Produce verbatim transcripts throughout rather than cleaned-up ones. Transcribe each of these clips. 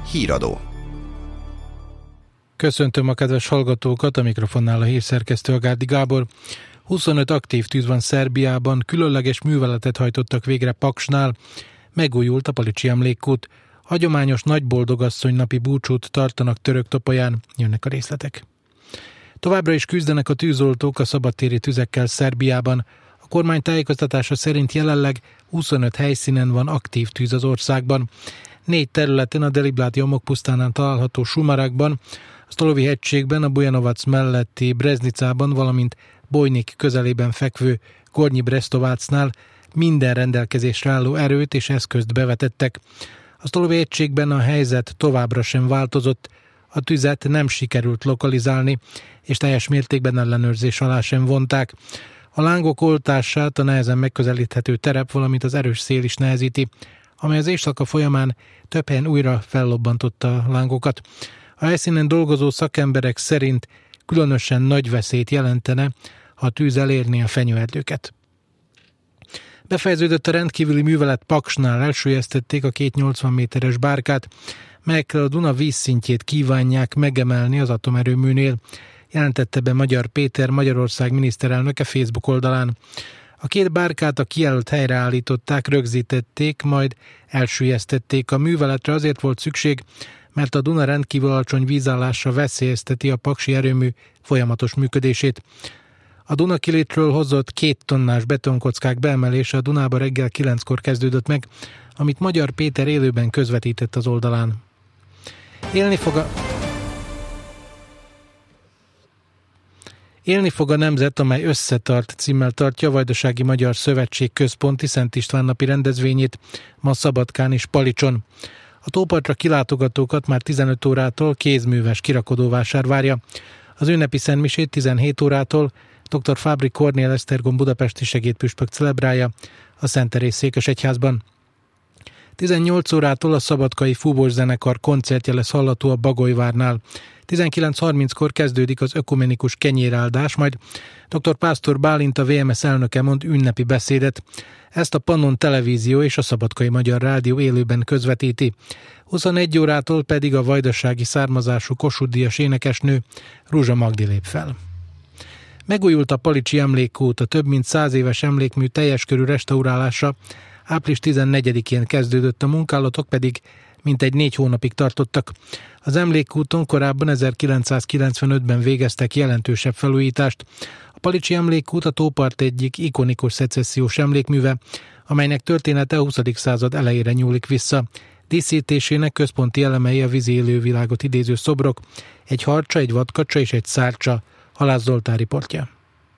Híradó. Köszöntöm a kedves hallgatókat, a mikrofonnál a hírszerkesztő Agárdi Gábor. huszonöt aktív tűz van Szerbiában, különleges műveletet hajtottak végre Paksnál, megújult a Palicsi emlékkút, hagyományos nagyboldogasszony napi búcsút tartanak Töröktopolyán, jönnek a részletek. Továbbra is küzdenek a tűzoltók a szabadtéri tüzekkel Szerbiában. A kormány tájékoztatása szerint jelenleg huszonöt helyszínen van aktív tűz az országban. Négy területen, a Delibláti homokpusztánál található Sumarakban, a Stolovi hegységben, a Bujanovac melletti Breznicában, valamint Bojnik közelében fekvő Gornyi Brestovácnál minden rendelkezésre álló erőt és eszközt bevetettek. A Stolovi hegységben a helyzet továbbra sem változott, a tüzet nem sikerült lokalizálni, és teljes mértékben ellenőrzés alá sem vonták. A lángok oltását a nehezen megközelíthető terep, valamint az erős szél is nehezíti, amely az éjszaka folyamán több helyen újra fellobbantotta a lángokat. A helyszínen dolgozó szakemberek szerint különösen nagy veszélyt jelentene, ha a tűz elérné a fenyőerdőket. Befejeződött a rendkívüli művelet Paksnál, elsüllyesztették a két nyolcvan méteres bárkát, melyekkel a Duna vízszintjét kívánják megemelni az atomerőműnél, jelentette be Magyar Péter, Magyarország miniszterelnöke Facebook oldalán. A két bárkát a kijelölt helyre állították, rögzítették, majd elsüllyesztették. A műveletre azért volt szükség, mert a Duna rendkívül alacsony vízállása veszélyezteti a paksi erőmű folyamatos működését. A Dunakilétről hozott két tonnás betonkockák beemelése a Dunába reggel kilenckor kezdődött meg, amit Magyar Péter élőben közvetített az oldalán. Élni fog a... Élni fog a nemzet, amely összetart címmel tartja a Vajdasági Magyar Szövetség központi Szent István napi rendezvényét ma Szabadkán és Palicson. A tópartra kilátogatókat már tizenöt órától kézműves kirakodóvásár várja. Az ünnepi szentmisét tizenhét órától dr. Fábri Kornél Esztergom budapesti segédpüspök celebrálja a Szent Teréz székesegyházban. tizennyolc órától a szabadkai fúvós zenekar koncertje lesz hallható a Bagolyvárnál. tizenkilenc harminckor kezdődik az ökumenikus kenyéráldás, majd dr. Pásztor Bálint, a vé em es elnöke mond ünnepi beszédet. Ezt a Pannon Televízió és a Szabadkai Magyar Rádió élőben közvetíti. huszonegy órától pedig a vajdasági származású Kossuth-díjas énekesnő Ruzsa Magdi lép fel. Megújult a Palicsi emlékkút, a több mint száz éves emlékmű teljes körű restaurálása. április tizennegyedikén kezdődött, a munkálatok pedig mintegy négy hónapig tartottak. Az emlékkúton korábban ezerkilencszázkilencvenötben végeztek jelentősebb felújítást. A Palicsi emlékkút a tópart egyik ikonikus szecessziós emlékműve, amelynek története a huszadik század elejére nyúlik vissza. Díszítésének központi elemei a vízi élővilágot idéző szobrok, egy harcsa, egy vadkacsa és egy szárcsa. Halász Zoltán riportja.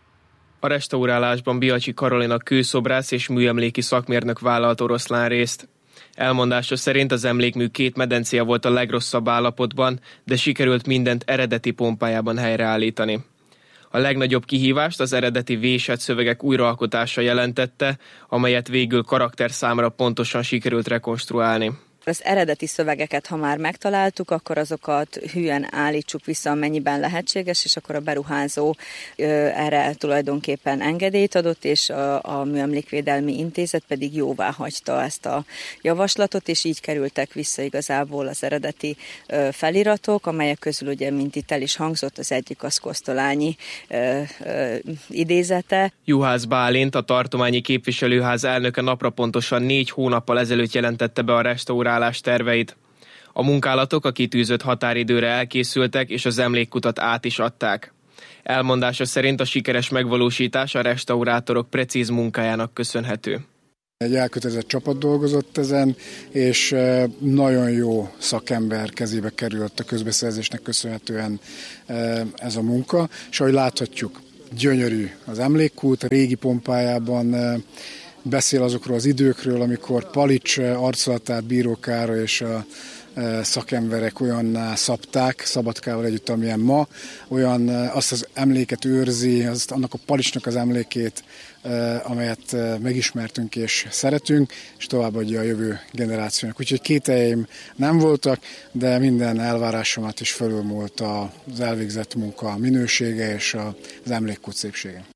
A restaurálásban Biacsi Karolina kőszobrász és műemléki szakmérnök vállalt oroszlán részt. Elmondása szerint az emlékmű két medencéje volt a legrosszabb állapotban, de sikerült mindent eredeti pompájában helyreállítani. A legnagyobb kihívást az eredeti vésett szövegek újraalkotása jelentette, amelyet végül karakterszámra pontosan sikerült rekonstruálni. Az eredeti szövegeket, ha már megtaláltuk, akkor azokat hülyen állítsuk vissza, amennyiben lehetséges, és akkor a beruházó ö, erre tulajdonképpen engedélyt adott, és a, a Műemlékvédelmi Intézet pedig jóvá hagyta ezt a javaslatot, és így kerültek vissza igazából az eredeti ö, feliratok, amelyek közül ugye, mint itt el is hangzott, az egyik az Kosztolányi ö, ö, idézete. Juhász Bálint, a tartományi képviselőház elnöke napra pontosan négy hónappal ezelőtt jelentette be a restaurálás terveit. A munkálatok a kitűzött határidőre elkészültek, és az emlékkutat át is adták. Elmondása szerint a sikeres megvalósítás a restaurátorok precíz munkájának köszönhető. Egy elkötelezett csapat dolgozott ezen, és nagyon jó szakember kezébe került a közbeszerzésnek köszönhetően ez a munka, és ahogy láthatjuk, gyönyörű az emlékkút, a régi pompájában beszél azokról az időkről, amikor Palics arcolatát Bíró Károly és a szakemberek olyanná szabták, Szabadkával együtt, amilyen ma, olyan azt az emléket őrzi, azt, annak a Palicsnak az emlékét, amelyet megismertünk és szeretünk, és továbbadja a jövő generációnak. Úgyhogy kételjeim nem voltak, de minden elvárásomat is fölülmúlt az elvégzett munka minősége és az emlékkút szépsége.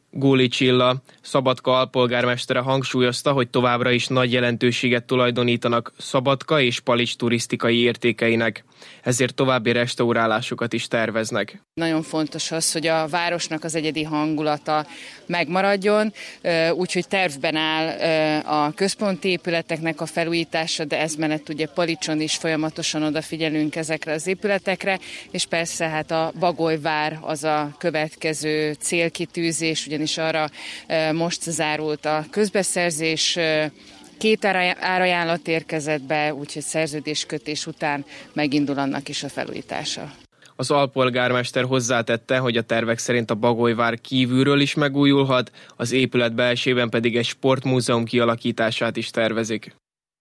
Góli Csilla, Szabadka alpolgármestere hangsúlyozta, hogy továbbra is nagy jelentőséget tulajdonítanak Szabadka és Palics turisztikai értékeinek, ezért további restaurálásokat is terveznek. Nagyon fontos az, hogy a városnak az egyedi hangulata megmaradjon, úgyhogy tervben áll a központi épületeknek a felújítása, de ez mellett ugye Palicson is folyamatosan odafigyelünk ezekre az épületekre, és persze hát a Bagolyvár az a következő célkitűzés, ugyanis arra most zárult a közbeszerzés, két árajánlat érkezett be, úgyhogy szerződéskötés után megindul annak is a felújítása. Az alpolgármester hozzátette, hogy a tervek szerint a Bagolyvár kívülről is megújulhat, az épület belsejében pedig egy sportmúzeum kialakítását is tervezik.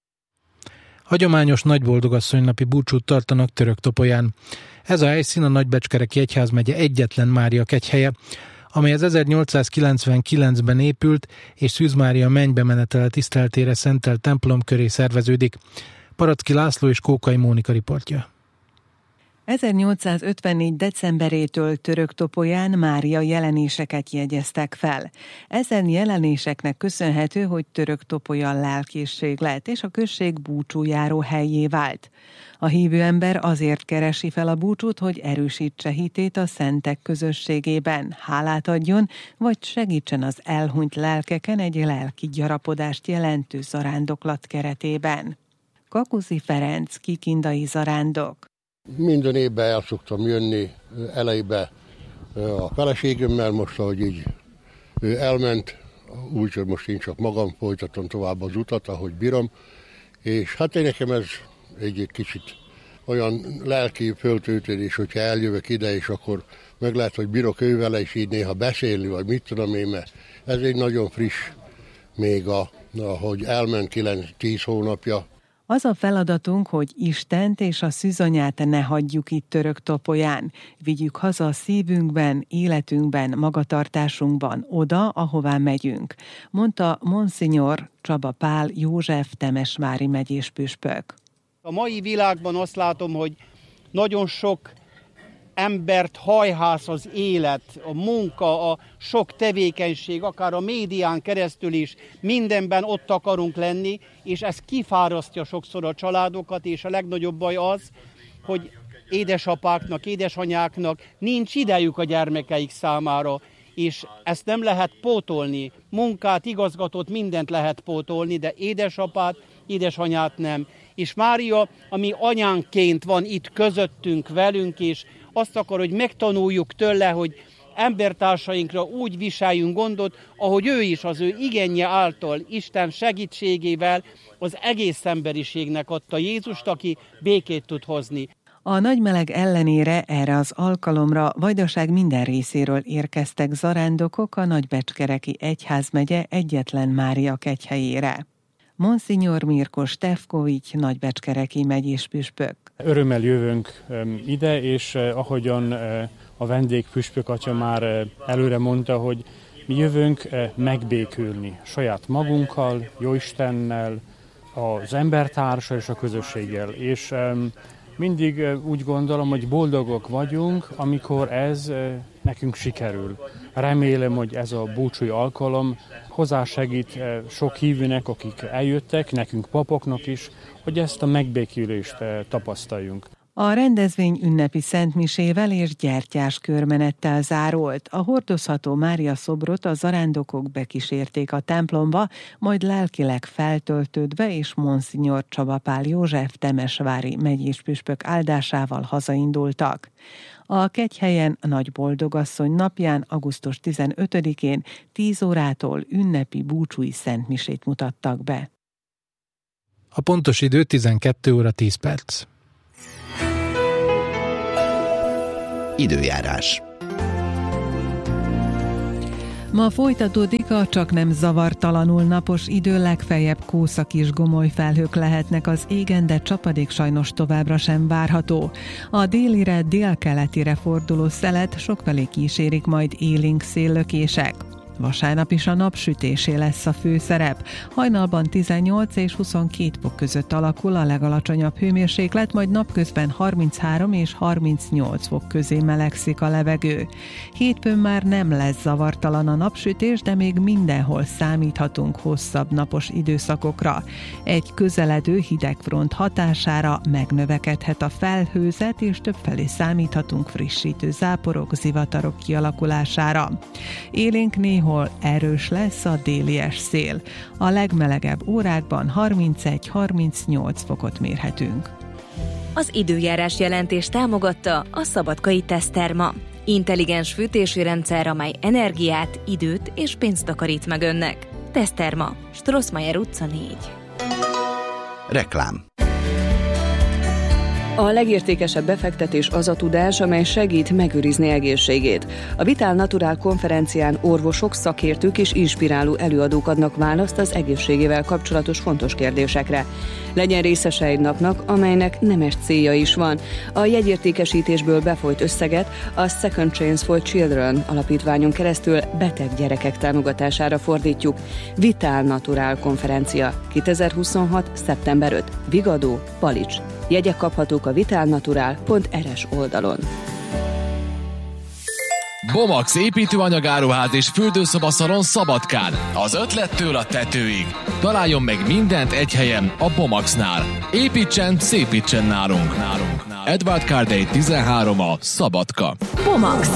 Hagyományos nagyboldogasszonynapi búcsút tartanak Töröktopolyán. Ez a helyszín a Nagybecskereki Egyházmegye egyetlen Mária kegyhelye, amely az ezernyolcszázkilencvenkilencben épült, és Szűz Mária mennybe menetele tiszteletére szentelt templom köré szerveződik. Paracki László és Kókai Mónika riportja. ezernyolcszázötvennégy decemberétől Töröktopolyán Mária jelenéseket jegyeztek fel. Ezen jelenéseknek köszönhető, hogy Töröktopolya lelkészség lett, és a község búcsújáró hellyé vált. A hívő ember azért keresi fel a búcsút, hogy erősítse hitét a szentek közösségében, hálát adjon, vagy segítsen az elhunyt lelkeken egy lelki gyarapodást jelentő zarándoklat keretében. Kakuszi Ferenc, kikindai zarándok. Minden évben el szoktam jönni elejébe a feleségemmel, most ahogy így ő elment, úgyhogy most én csak magam folytatom tovább az utat, ahogy bírom, és hát én nekem ez egy, egy kicsit olyan lelki föltöltődés, hogyha eljövök ide, és akkor meg lehet, hogy bírok ővele is így néha beszélni, vagy mit tudom én, mert ez egy nagyon friss még, a, ahogy elment kilenc-tíz hónapja. Az a feladatunk, hogy Istent és a szűzanyát ne hagyjuk itt Töröktopolyán. Vigyük haza a szívünkben, életünkben, magatartásunkban, oda, ahová megyünk, mondta Monsignor Csaba Pál József Temesvári megyés püspök. A mai világban azt látom, hogy nagyon sok embert hajház az élet, a munka, a sok tevékenység, akár a médián keresztül is, mindenben ott akarunk lenni, és ez kifárasztja sokszor a családokat, és a legnagyobb baj az, hogy édesapáknak, édesanyáknak nincs idejük a gyermekeik számára, és ezt nem lehet pótolni. Munkát, igazgatót, mindent lehet pótolni, de édesapát, édesanyát nem. És Mária, ami anyánként van itt közöttünk, velünk, és azt akar, hogy megtanuljuk tőle, hogy embertársainkra úgy viseljünk gondot, ahogy ő is az ő igénye által, Isten segítségével az egész emberiségnek adta Jézust, aki békét tud hozni. A nagy meleg ellenére erre az alkalomra Vajdaság minden részéről érkeztek zarándokok a Nagybecskereki Egyházmegye egyetlen Mária kegyhelyére. Monsignor Mirko Stefkovics, Nagybecskereki megyés püspök. Örömmel jövünk ide, és ahogyan a vendégpüspök atya már előre mondta, hogy mi jövünk megbékülni saját magunkkal, Jóistennel, az embertársal és a közösséggel. És mindig úgy gondolom, hogy boldogok vagyunk, amikor ez nekünk sikerül. Remélem, hogy ez a búcsúi alkalom hozzásegít sok hívőnek, akik eljöttek, nekünk papoknak is, hogy ezt a megbékülést tapasztaljunk. A rendezvény ünnepi szentmisével és gyertyás körmenettel zárult. A hordozható Mária szobrot a zarándokok bekísérték a templomba, majd lelkileg feltöltődve és Monsignor Csaba Pál József Temesvári megyés püspök áldásával hazaindultak. A kegyhelyen Nagy Boldogasszony napján, augusztus tizenötödikén tíz órától ünnepi búcsúi szentmisét mutattak be. A pontos idő tizenkét óra tíz perc. Időjárás. Ma folytatódik a csaknem zavartalanul napos idő, legfeljebb kószak és gomoly felhők lehetnek az égen, de csapadék sajnos továbbra sem várható. A délire, délkeletire forduló szelet sokfelé kísérik majd élénk széllökések. Vasárnap is a napsütésé lesz a főszerep. Hajnalban tizennyolc és huszonkét fok között alakul a legalacsonyabb hőmérséklet, majd napközben harminchárom és harmincnyolc fok közé melegszik a levegő. Hétfőn már nem lesz zavartalan a napsütés, de még mindenhol számíthatunk hosszabb napos időszakokra. Egy közeledő hidegfront hatására megnövekedhet a felhőzet, és többfelé számíthatunk frissítő záporok, zivatarok kialakulására. Élénk néhol erős lesz a délies szél. A legmelegebb órákban harmincegy-harmincnyolc fokot mérhetünk. Az időjárás jelentés támogatta a Szabadkai Teszterma. Intelligens fűtési rendszer, amely energiát, időt és pénzt takarít meg önnek. Teszterma, Strossmayer utca négy. Reklám. A legértékesebb befektetés az a tudás, amely segít megőrizni egészségét. A Vital Natural konferencián orvosok, szakértők és inspiráló előadók adnak választ az egészségével kapcsolatos fontos kérdésekre. Legyen részese egy napnak, amelynek nemes célja is van. A jegyértékesítésből befolyt összeget a Second Chance for Children alapítványon keresztül beteg gyerekek támogatására fordítjuk. Vital Natural konferencia kétezer-huszonhat. szeptember ötödike. Vigadó, Palics. Jegyek kaphatók a vitalnatural pont er es oldalon. Bomax építőanyagáruház és fürdőszobaszalon Szabadkán. Az ötlettől a tetőig. Találjon meg mindent egy helyen a Bomaxnál. Építsen, szépítsen nálunk. nálunk. Edward Cardey tizenhárom a Szabadka. Bomax.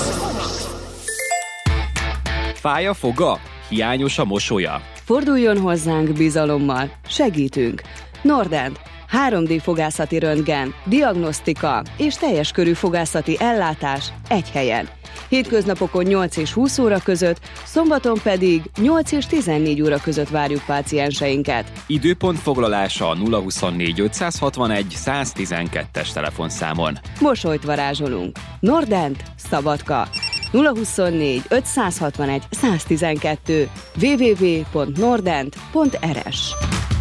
Fáj a foga? Hiányos a mosolya? Forduljon hozzánk bizalommal. Segítünk. Nordent. három dé fogászati röntgen, diagnosztika és teljes körű fogászati ellátás egy helyen. Hétköznapokon nyolc és húsz óra között, szombaton pedig nyolc és tizennégy óra között várjuk pácienseinket. Időpont foglalása a nulla huszonnégy ötszázhatvanegy száztizenkettes telefonszámon. Mosolyt varázsolunk. Nordent, Szabadka. nulla huszonnégy ötszázhatvanegy száztizenkettő w w w pont nordent pont er es